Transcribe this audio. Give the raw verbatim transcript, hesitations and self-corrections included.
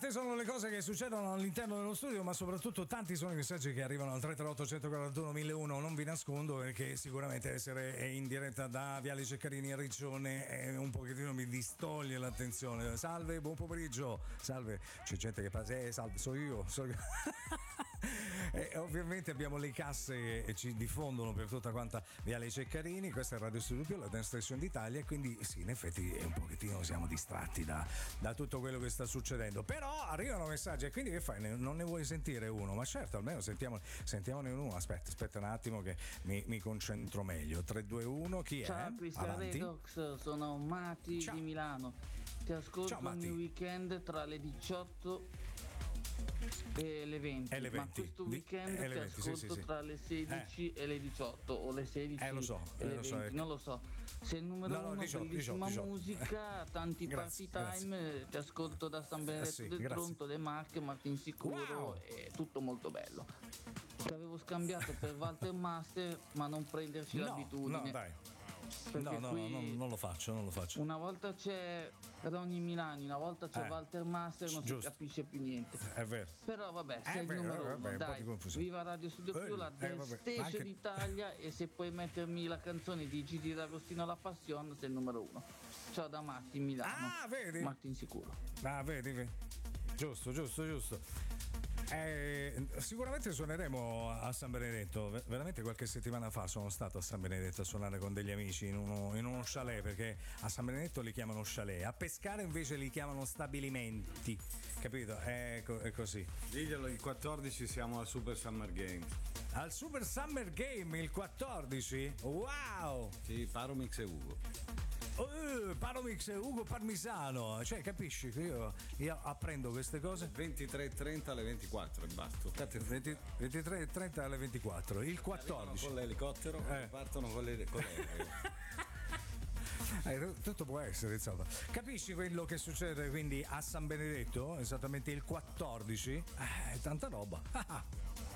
Tante sono le cose che succedono all'interno dello studio, ma soprattutto tanti sono i messaggi che arrivano al tre tre otto uno quattro uno mille uno. Non vi nascondo perché sicuramente essere in diretta da Viale Ceccarini a Riccione è un pochettino mi distoglie l'attenzione. Salve, buon pomeriggio. Salve, c'è gente che passa, eh, salve, so io. So io. E ovviamente abbiamo le casse che ci diffondono per tutta quanta Viale Ceccarini. Questa è Radio Studio Più, la dance station d'Italia, e quindi sì, in effetti un pochettino siamo distratti da, da tutto quello che sta succedendo, però arrivano messaggi. E quindi che fai? Non ne vuoi sentire uno? Ma certo, almeno sentiamo, sentiamone uno. Aspetta, aspetta un attimo che mi, mi concentro meglio. Tre due uno, chi Ciao, è? Ciao Cristian Redox, sono Mati Ciao. di Milano. Ti ascolto Ciao, ogni weekend tra le diciotto e le venti, e le venti. Ma questo weekend di, ti venti, ascolto sì, sì, sì. tra le sedici eh. e le diciotto, o le sedici eh, lo so, e le lo venti, so, ecco. non lo so. Sei il numero no, no, uno, diciotto, bellissima diciotto, musica, tanti grazie, party time, grazie. ti ascolto da San Benedetto eh sì, del grazie. Tronto, Le Marche, Martin Sicuro, wow. È tutto molto bello. Ti avevo scambiato per Walter Master, ma non prenderci no, l'abitudine. No, dai. No, no, no, non lo faccio, non lo faccio. Una volta c'è Ronny Milani, una volta c'è eh, Walter Master, non giusto. Si capisce più niente. È vero. Però vabbè, sei è il vero, numero vabbè, uno, dai. Viva Radio Studio Più, la eh, dance station anche... d'Italia, e se puoi mettermi la canzone di Gigi D'Agostino La Passione, sei il numero uno. Ciao da Martin Milano. Ah, vedi? Martin Sicuro. Ah, vedi, vedi. Giusto, giusto, giusto. Eh, sicuramente suoneremo a San Benedetto. Veramente qualche settimana fa sono stato a San Benedetto a suonare con degli amici in uno, in uno chalet, perché a San Benedetto li chiamano chalet, a pescare invece li chiamano stabilimenti, capito? È, co- è così. Diglielo, il quattordici siamo al Super Summer Games. Al Super Summer Game il quattordici? Wow! Sì, Paromix e Ugo. Uh, Paromix e Ugo Parmisano, cioè capisci che io, io apprendo queste cose. Ventitré e trenta alle ventiquattro e basta. ventitré e trenta alle ventiquattro, il quattordici. Con l'elicottero eh. partono con le con Eh, tutto può essere, insomma. Capisci quello che succede quindi a San Benedetto? Esattamente il quattordici? Eh, tanta roba.